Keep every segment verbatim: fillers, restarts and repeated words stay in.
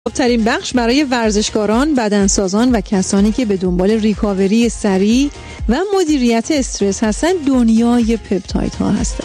ترین بخش برای ورزشکاران، بدنسازان و کسانی که به دنبال ریکاوری سریع و مدیریت استرس هستند دنیای پپتایدها هستند.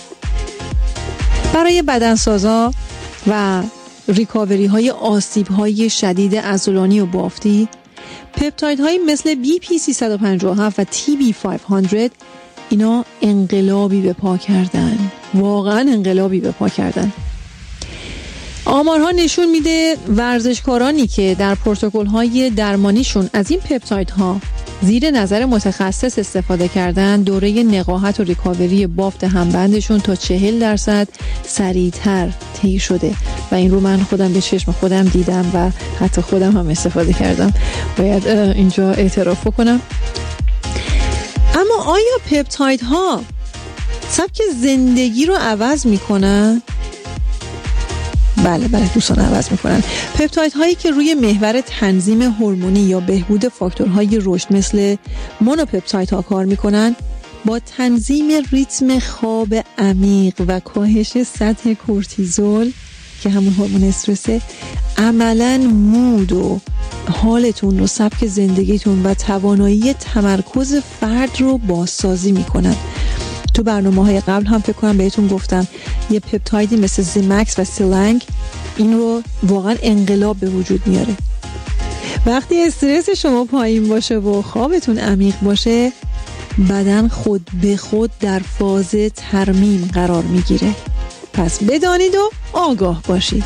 برای بدنسازا و ریکاوری های آسیب های شدید عضلانی و بافتی، پپتایدهایی مثل بی پی سیصد و پنجاه و هفت و تی بی پانصد اینا انقلابی به پا کردن، واقعا انقلابی به پا کردن. آمارها نشون میده ورزشکارانی که در پروتکل‌های درمانیشون از این پپتایدها زیر نظر متخصص استفاده کردن، دوره نقاهت و ریکاوری بافت همبندشون تا چهل درصد سریعتر طی شده و این رو من خودم به چشم خودم دیدم و حتی خودم هم استفاده کردم، باید اینجا اعتراف کنم. اما آیا پپتایدها سبک زندگی رو عوض میکنن؟ بله بله دوستان عوض میکنن. پپتاید هایی که روی محور تنظیم هورمونی یا بهبود فاکتورهای رشد مثل مونوپپتاید ها کار میکنن، با تنظیم ریتم خواب عمیق و کاهش سطح کورتیزول که همون هورمون استرسه، عملاً مود و حالتون و سبک زندگیتون و توانایی تمرکز فرد رو بازسازی میکنن. تو برنامه‌های قبل هم فکر کنم بهتون گفتم یه پپتایدی مثل زیمکس و سیلنگ این رو واقعا انقلاب به وجود میاره. وقتی استرس شما پایین باشه و خوابتون عمیق باشه، بدن خود به خود در فاز ترمیم قرار میگیره. پس بدانید و آگاه باشید.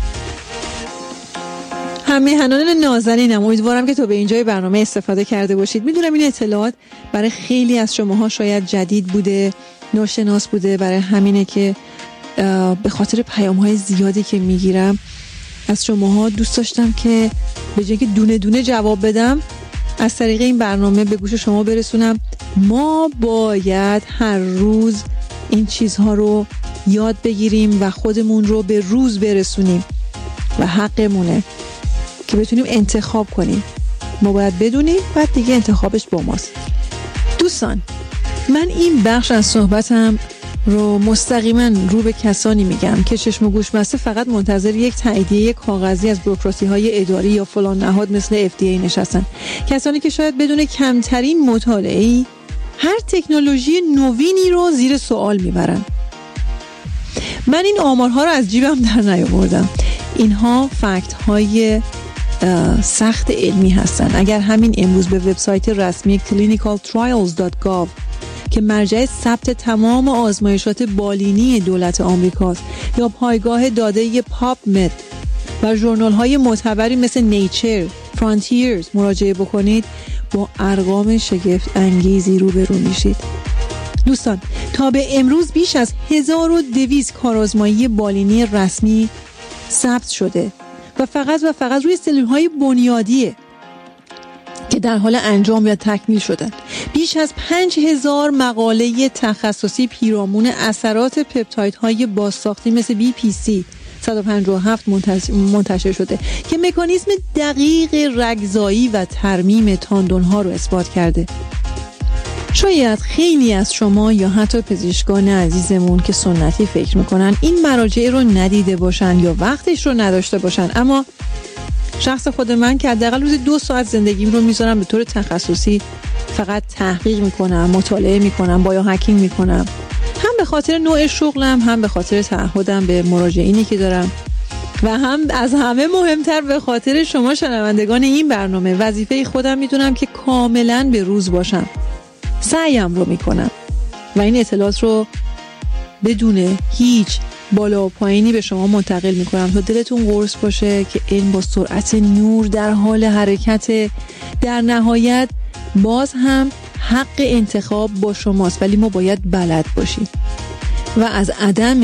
همراهان نازنینم، امیدوارم که تو به اینجای برنامه استفاده کرده باشید. میدونم این اطلاعات برای خیلی از شماها شاید جدید بوده، ناشناس بوده، برای همینه که به خاطر پیام‌های زیادی که میگیرم از شماها دوست داشتم که به جای که دونه دونه جواب بدم، از طریق این برنامه به گوش شما برسونم. ما باید هر روز این چیزها رو یاد بگیریم و خودمون رو به روز برسونیم و حقمونه که بتونیم انتخاب کنیم. ما باید بدونیم، بعد دیگه انتخابش با ماست. دوستان، من این بخش از صحبتم رو مستقیما رو به کسانی میگم که چشم و گوش بسته فقط منتظر یک تاییدیه کاغذی از بوروکراسی های اداری یا فلان نهاد مثل اف دی ای نشستن. کسانی که شاید بدون کمترین مطالعه‌ای هر تکنولوژی نوینی رو زیر سوال میبرن. من این آمارها رو از جیبم در نیاوردم. اینها فکت های سخت علمی هستن. اگر همین امروز به وبسایت رسمی کلینیکال ترایلز دات گاو که مرجع ثبت تمام آزمایشات بالینی دولت آمریکاست یا پایگاه داده پاپ مد و ژورنال های معتبری مثل نیچر، فرانتیرز مراجعه بکنید، با ارقام شگفت انگیزی روبرو میشید. دوستان، تا به امروز بیش از هزار و دویست کارآزمایی بالینی رسمی ثبت شده و فقط و فقط روی سلول‌های بنیادیه که در حال انجام یا تکمیل شدن. بیش از پنج هزار مقاله تخصصی پیرامون اثرات پپتایدهای بازساختی مثل بی پی سی صد و پنجاه و هفت منتشر شده که مکانیزم دقیق رگزایی و ترمیم تاندون‌ها رو اثبات کرده. شاید خیلی از شما یا حتی پزشکان عزیزمون که سنتی فکر میکنن این مراجع رو ندیده باشن یا وقتش رو نداشته باشن، اما شخص خود من که حداقل روزی دو ساعت زندگیم رو میذارم به طور تخصصی فقط تحقیق میکنم، مطالعه میکنم، بایو هکینگ میکنم، هم به خاطر نوع شغلم، هم به خاطر تعهدم به مراجعینی که دارم و هم از همه مهمتر به خاطر شما شنوندگان این برنامه. وظیفه خودم میدونم که کاملا به روز باشم، سعیم رو میکنم و این اطلاعات رو بدون هیچ بالا و پایینی به شما منتقل میکنم تا دلتون قرص باشه که علم با سرعت نور در حال حرکت. در نهایت باز هم حق انتخاب با شماست، ولی ما باید بلد باشیم و از عدم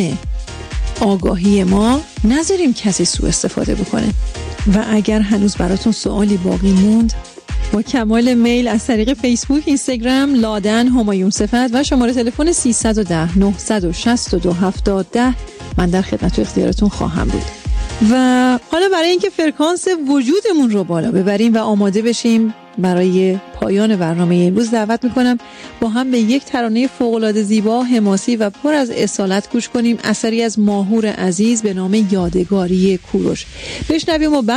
آگاهی ما نذاریم کسی سوء استفاده بکنه. و اگر هنوز براتون سوالی باقی موند، با کمال میل از طریق فیسبوک، اینستاگرام، لادن همایون صفت و شماره تلفن سیصد و ده نهصد و شصت و دو هفتاد و ده من در خدمت و اختیارتون خواهم بود. و حالا برای اینکه فرکانس وجودمون رو بالا ببریم و آماده بشیم برای پایان برنامه امروز دعوت میکنم با هم به یک ترانه فوق‌العاده زیبا، حماسی و پر از اصالت گوش کنیم، اثری از ماهور عزیز به نام یادگاری کوروش. بشنویم و